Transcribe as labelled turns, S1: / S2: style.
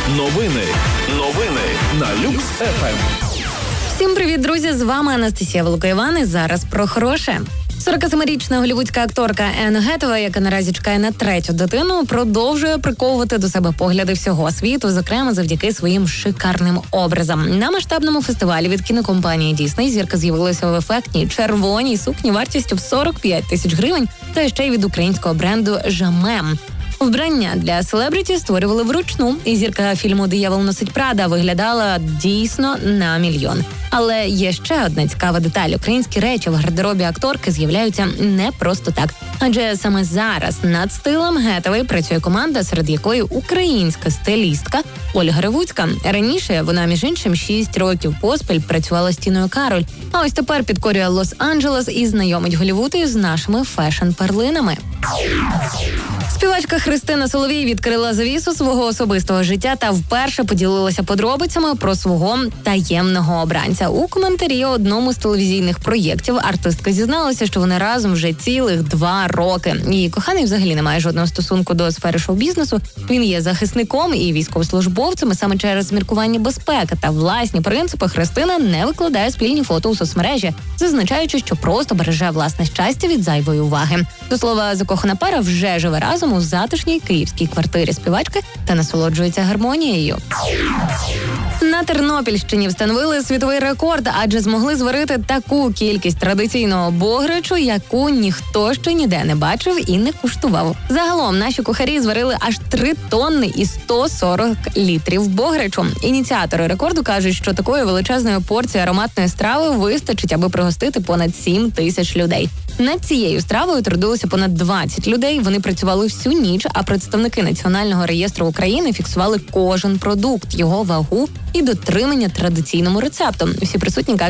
S1: Новини на Люкс ФМ.
S2: Всім привіт, друзі! З вами Анастасія Волокоєван і зараз про хороше. 47-річна голлівудська акторка Енн Гетуей, яка наразі чекає на третю дитину, продовжує приковувати до себе погляди всього світу, зокрема завдяки своїм шикарним образам. На масштабному фестивалі від кінокомпанії Disney зірка з'явилася в ефектній червоній сукні вартістю в 45 тисяч гривень, та ще й від українського бренду «Жамем». Вбрання для селебріті створювали вручну, і зірка фільму «Диявол носить Прада» виглядала дійсно на мільйон. Але є ще одна цікава деталь. Українські речі в гардеробі акторки з'являються не просто так. Адже саме зараз над стилем Гетуей працює команда, серед якої українська стилістка Ольга Ревуцька. Раніше вона, між іншим, 6 років поспіль працювала з Тіною Кароль. А ось тепер підкорює Лос-Анджелес і знайомить Голлівуд із нашими фешн-перлинами. Співачка Христина Соловій відкрила завісу свого особистого життя та вперше поділилася подробицями про свого таємного обранця. У коментарі одному з телевізійних проєктів артистка зізналася, що вони разом вже цілих 2 роки. Її коханий взагалі не має жодного стосунку до сфери шоу-бізнесу. Він є захисником і військовослужбовцем, і саме через міркування безпеки та власні принципи Христина не викладає спільні фото у соцмережі, зазначаючи, що просто береже власне щастя від зайвої уваги. До слова, закохана пара вже живе разом у затишній київській квартирі співачки та насолоджується гармонією. На Тернопільщині встановили світовий рекорд, адже змогли зварити таку кількість традиційного бограчу, яку ніхто ще ніде не бачив і не куштував. Загалом наші кухарі зварили аж 3 тонни і 140 літрів бограчу. Ініціатори рекорду кажуть, що такої величезної порції ароматної страви вистачить, аби пригостити понад 7 тисяч людей. Над цією стравою трудилося понад 20 людей. Вони працювали всю ніч, а представники Національного реєстру України фіксували кожен продукт, його вагу і дотримання традиційному рецепту. Всі присутні кажуть,